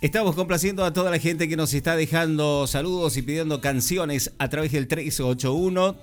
Estamos complaciendo a toda la gente que nos está dejando saludos y pidiendo canciones a través del 381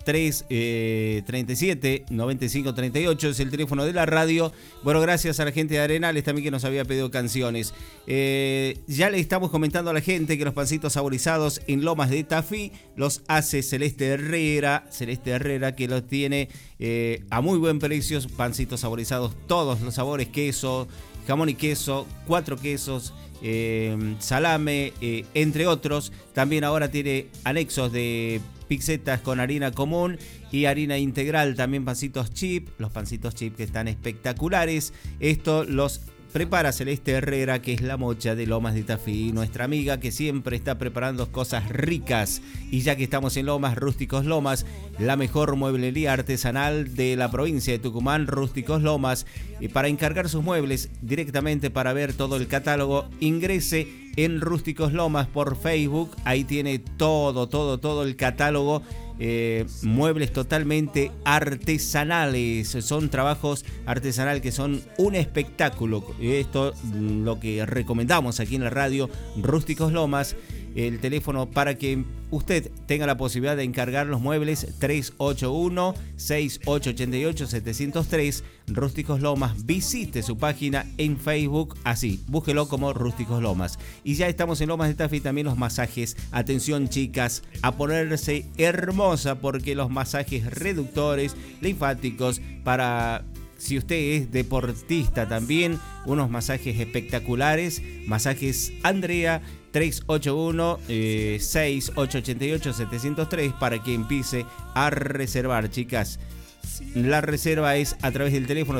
337 9538 es el teléfono de la radio. Bueno, gracias a la gente de Arenales también que nos había pedido canciones. Ya le estamos comentando a la gente que los pancitos saborizados en Lomas de Tafí los hace Celeste Herrera, que los tiene a muy buen precio. Pancitos saborizados, todos los sabores, queso, jamón y queso, 4 quesos, salame, entre otros. También ahora tiene anexos de pizzetas con harina común y harina integral, también pancitos chip, los pancitos chip que están espectaculares. Esto los prepara Celeste Herrera, que es la mocha de Lomas de Tafí, nuestra amiga que siempre está preparando cosas ricas. Y ya que estamos en Lomas, Rústicos Lomas, la mejor mueblería artesanal de la provincia de Tucumán, Rústicos Lomas. Para encargar sus muebles directamente, para ver todo el catálogo, ingrese en Rústicos Lomas por Facebook. Ahí tiene todo el catálogo. Muebles totalmente artesanales, son trabajos artesanales que son un espectáculo. Esto lo que recomendamos aquí en la radio, Rústicos Lomas. El teléfono para que usted tenga la posibilidad de encargar los muebles, 381-6888-703, Rústicos Lomas. Visite su página en Facebook, así, búsquelo como Rústicos Lomas. Y ya estamos en Lomas de Tafí, también los masajes. Atención, chicas, a ponerse hermosa, porque los masajes reductores, linfáticos, para... Si usted es deportista también, unos masajes espectaculares. Masajes Andrea, 381-6888-703 para que empiece a reservar, chicas. La reserva es a través del teléfono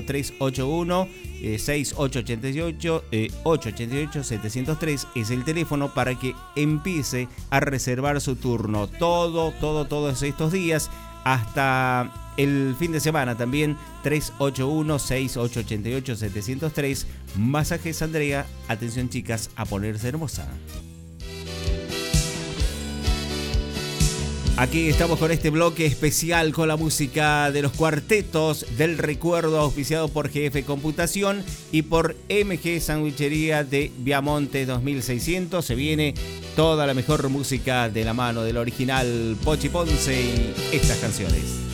381-6888-703. Es el teléfono para que empiece a reservar su turno. Todos estos días hasta el fin de semana también. 381-6888-703. Masajes Andrea. Atención, chicas, a ponerse hermosa. Aquí estamos con este bloque especial con la música de los cuartetos del recuerdo, auspiciado por GF Computación y por MG Sandwichería de Viamonte 2600. Se viene toda la mejor música de la mano del original Pochi Ponce y estas canciones.